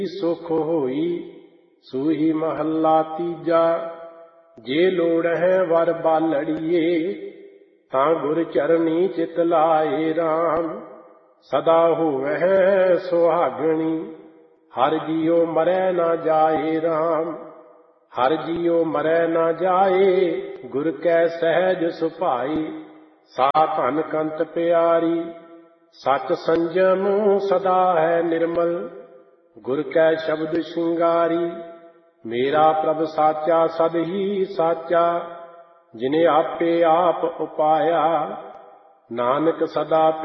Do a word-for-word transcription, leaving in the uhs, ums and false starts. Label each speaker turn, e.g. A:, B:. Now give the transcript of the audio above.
A: ਸੁਖ ਹੋਈ। ਸੂਹੀ ਮਹੱਲਾ ਤੀਜਾ। ਜੇ ਲੋੜ ਹੈ ਵਰ ਬਾਲੜੀਏ, ਤਾਂ ਗੁਰ ਚਰਨੀ ਚਿਤ ਲਾਏ ਰਾਮ। ਸਦਾ ਹੋਵਹਿ ਸੁਹਾਗਣੀ, ਹਰ ਜੀਉ ਮਰੈ ਨਾ ਜਾਏ ਰਾਮ। ਹਰ ਜੀਉ ਮਰੈ ਨਾ ਜਾਏ, ਗੁਰ ਕੈ ਸਹਿਜ ਸੁਭਾਈ। ਸਾ ਧਨ ਕੰਤ ਪਿਆਰੀ, ਸਚ ਸੰਜਮ ਸਦਾ ਹੈ ਨਿਰਮਲ। ਗੁਰ ਕੈ ਸ਼ਬਦ ਸ਼ਿੰਗਾਰੀ, ਮੇਰਾ ਪ੍ਰਭ ਸਾਚਾ ਸਦ ਹੀ ਸਾਚਾ। ਜਿਨੇ ਆਪੇ ਆਪ ਉਪਾਇਆ, ਨਾਨਕ ਸਦਾ